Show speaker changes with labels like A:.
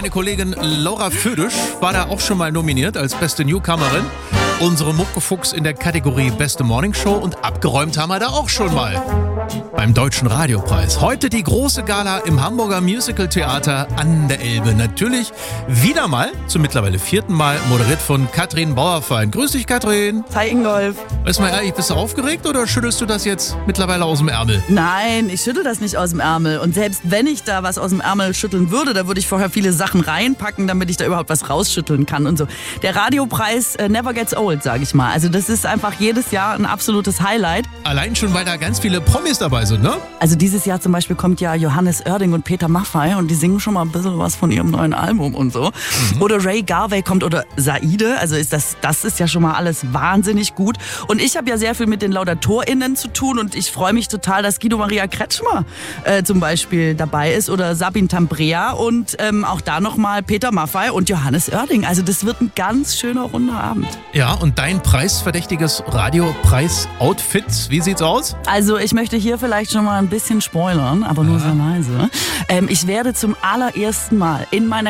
A: meine Kollegin Laura Födisch war da auch schon mal nominiert als beste Newcomerin. Unsere Muckefuchs in der Kategorie Beste Morningshow und abgeräumt haben wir da auch schon mal. Beim Deutschen Radiopreis. Heute die große Gala im Hamburger Musical-Theater an der Elbe. Natürlich wieder mal, zum mittlerweile 4. Mal, moderiert von Katrin Bauerfeind. Grüß dich, Katrin.
B: Hi, Ingolf.
A: Weißt du mal ehrlich, bist du aufgeregt oder schüttelst du das jetzt mittlerweile aus dem Ärmel?
B: Nein, ich schüttel das nicht aus dem Ärmel. Und selbst wenn ich da was aus dem Ärmel schütteln würde, da würde ich vorher viele Sachen reinpacken, damit ich da überhaupt was rausschütteln kann und so. Der Radiopreis never gets old, sage ich mal. Also das ist einfach jedes Jahr ein absolutes Highlight.
A: Allein schon, weil da ganz viele Promis dabei sind, ne?
B: Also dieses Jahr zum Beispiel kommt ja Johannes Oerding und Peter Maffay und die singen schon mal ein bisschen was von ihrem neuen Album und so. Oder Ray Garvey kommt oder Saide, also das ist ja schon mal alles wahnsinnig gut. Und ich habe ja sehr viel mit den LaudatorInnen zu tun und ich freue mich total, dass Guido Maria Kretschmer zum Beispiel dabei ist oder Sabine Tambrea und auch da nochmal Peter Maffay und Johannes Oerding. Also das wird ein ganz schöner runder Abend.
A: Ja, und dein preisverdächtiges Radiopreis-Outfit, wie sieht's aus?
B: Also ich möchte hier vielleicht schon mal ein bisschen spoilern, aber nur sehr leise. Ich werde zum allerersten Mal in meiner